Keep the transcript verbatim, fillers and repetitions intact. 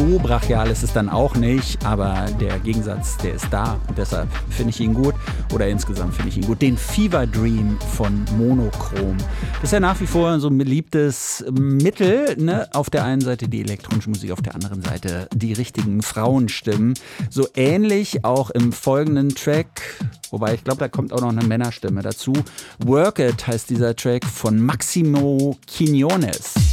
so brachial ist es dann auch nicht, aber der Gegensatz, der ist da und deshalb finde ich ihn gut oder insgesamt finde ich ihn gut. Den Fever Dream von Monochrom. Das ist ja nach wie vor so ein beliebtes Mittel, ne? Auf der einen Seite die elektronische Musik, auf der anderen Seite die richtigen Frauenstimmen. So ähnlich auch im folgenden Track, wobei ich glaube, da kommt auch noch eine Männerstimme dazu. Work It heißt dieser Track von Maximo Quiñones.